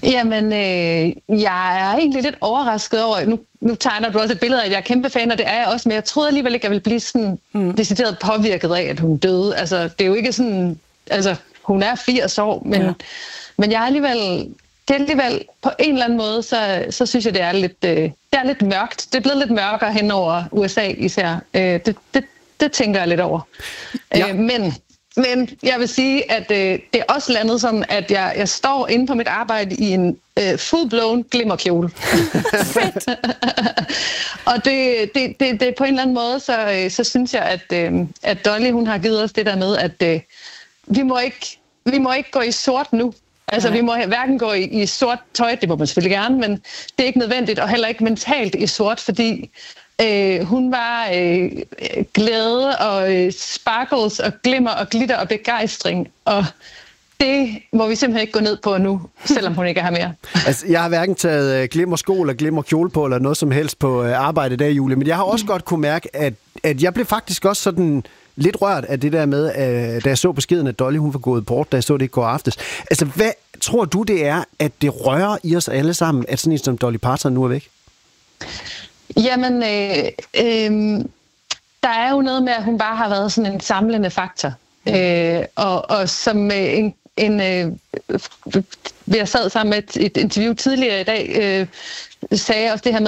Jamen, jeg er egentlig lidt overrasket over, nu tegner du også et billede af, at jeg er kæmpe fan, og det er jeg også, men jeg troede alligevel ikke, at jeg ville blive sådan decideret påvirket af, at hun døde. Altså, det er jo ikke sådan, altså, hun er 80 år, men jeg er alligevel, på en eller anden måde, så synes jeg, det er lidt mørkt. Det er blevet lidt mørkere hen over USA især. Det tænker jeg lidt over. Ja. Men jeg vil sige, at det er også landet sådan, at jeg står inde på mit arbejde i en full-blown glimmerkjole. Fedt! Og det på en eller anden måde, så synes jeg, at Dolly, hun har givet os det der med, at vi må ikke gå i sort nu. Altså, vi må hverken gå i sort tøj, det må man selvfølgelig gerne, men det er ikke nødvendigt, og heller ikke mentalt i sort, fordi hun var glæde og sparkles og glimmer og glitter og begejstring, og det må vi simpelthen ikke gå ned på nu, selvom hun ikke er her mere. Altså, jeg har hverken taget glimmersko eller glimmerkjole på, eller noget som helst på arbejde der, Julie, men jeg har også godt kunne mærke, at jeg blev faktisk også sådan lidt rørt af det der med, da jeg så beskeden, at Dolly hun var gået bort, da jeg så det i går aftes. Altså, hvad tror du det er, at det rører i os alle sammen, at sådan en som Dolly Parton nu er væk? Jamen, der er jo noget med, at hun bare har været sådan en samlende faktor. Og som jeg sad sammen med et interview tidligere i dag, sagde også det her med,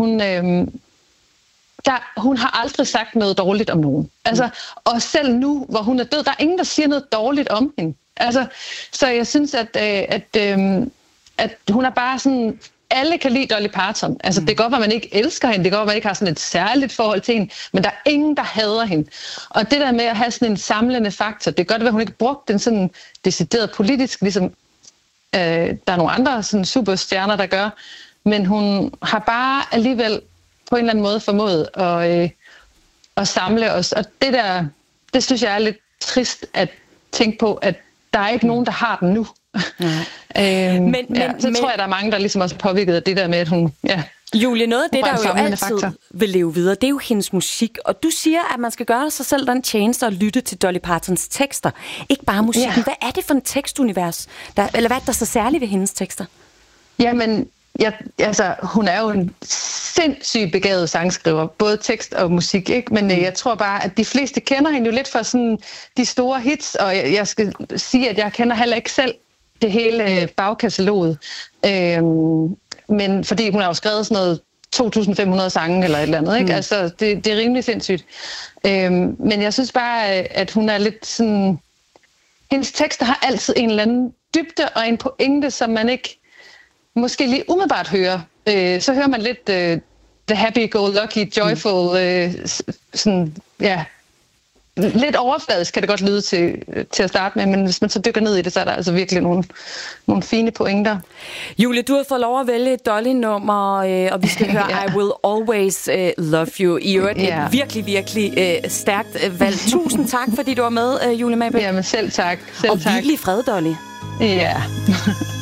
at hun har aldrig sagt noget dårligt om nogen. Altså, og selv nu, hvor hun er død, der er ingen, der siger noget dårligt om hende. Altså, så jeg synes, at hun er bare sådan... Alle kan lide Dolly Parton. Altså, det kan godt være, at man ikke elsker hende. Det kan godt være, at man ikke har sådan et særligt forhold til hende. Men der er ingen, der hader hende. Og det der med at have sådan en samlende faktor, det kan godt være, at hun ikke brugte den sådan decideret politisk, ligesom der er nogle andre sådan superstjerner, der gør. Men hun har bare alligevel på en eller anden måde formået at samle os. Og det synes jeg er lidt trist at tænke på, at der er ikke nogen, der har den nu. Så tror jeg, der er mange, der ligesom også er påvirket af det der med, at hun... Ja, Julie, noget af det, der jo altid vil leve videre, det er jo hendes musik. Og du siger, at man skal gøre sig selv den tjeneste og lytte til Dolly Partons tekster. Ikke bare musikken. Ja. Hvad er det for en tekstunivers? Eller hvad er der så særligt ved hendes tekster? Jamen, hun er jo en sindssygt begavet sangskriver, både tekst og musik, ikke? Men jeg tror bare, at de fleste kender hende jo lidt for sådan de store hits, og jeg skal sige, at jeg kender heller ikke selv det hele bagkataloget. Men fordi hun har jo skrevet sådan noget 2.500 sange eller et eller andet, ikke? Altså, det er rimelig sindssygt. Men jeg synes bare, at hun er lidt sådan... Hendes tekster har altid en eller anden dybde og en pointe, som man ikke måske lige umiddelbart hører. Så hører man lidt the happy-go-lucky, joyful, sådan, ja... Lidt overfladisk kan det godt lyde til at starte med, men hvis man så dykker ned i det, så er der altså virkelig nogle fine pointer. Julie, du har fået lov at vælge et Dolly-nummer, og vi skal høre I Will Always Love You. I øvrigt et virkelig, virkelig stærkt valg. Tusind tak, fordi du var med, Julie Mabæk. Jamen selv tak. Og virkelig fred, Dolly. Ja.